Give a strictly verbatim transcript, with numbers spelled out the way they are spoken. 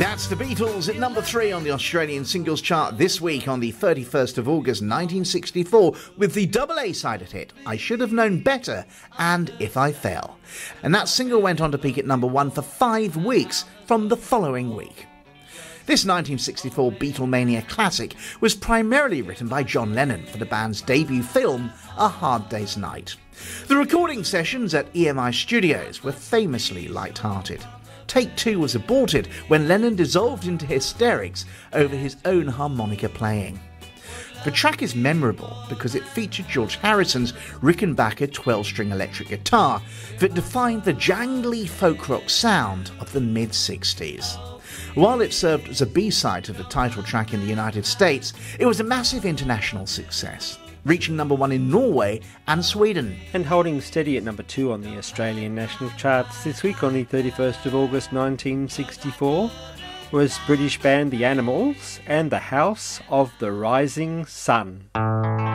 That's the Beatles at number three on the Australian singles chart this week on the thirty-first of August nineteen sixty-four with the double A-sided hit I Should Have Known Better and If I Fell. And that single went on to peak at number one for five weeks from the following week. This nineteen sixty-four Beatlemania classic was primarily written by John Lennon for the band's debut film, A Hard Day's Night. The recording sessions at E M I Studios were famously light-hearted. Take Two was aborted when Lennon dissolved into hysterics over his own harmonica playing. The track is memorable because it featured George Harrison's Rickenbacker twelve-string electric guitar that defined the jangly folk rock sound of the mid-sixties. While it served as a B-side to the title track in the United States, it was a massive international success, reaching number one in Norway and Sweden. And holding steady at number two on the Australian national charts this week on the thirty-first of August nineteen sixty-four was British band The Animals and The House of the Rising Sun.